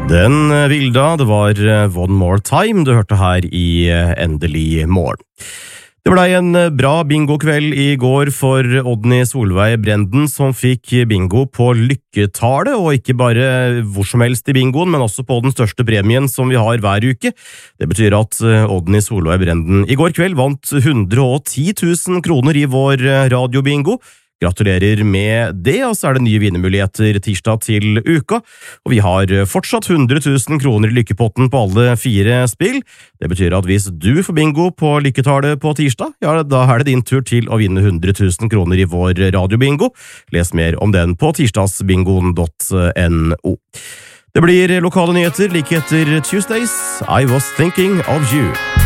Den Vilda, det var One More Time du hørte her i Endelig morgen. Det ble en bra bingo-kveld i går for Odny Solveig Brenden, som fikk bingo på lykketallet, og ikke bare hvor som helst i bingoen, men også på den største premien som vi har hver uke. Det betyr at Odny Solveig Brenden i går kveld vant 110 000 kroner i vår radiobingo. Gratulerer med det, og så det nye vinnermuligheter tirsdag til uka, og vi har fortsatt 100 000 kroner i lykkepotten på alle 4 spill. Det betyr at hvis du får bingo på lykketallet på tirsdag, ja, da det din tur til å vinne 100 000 kroner i vår radiobingo. Les mer om den på tirsdagsbingoen.no. Det blir lokale nyheter like etter Tuesdays, I Was Thinking of You.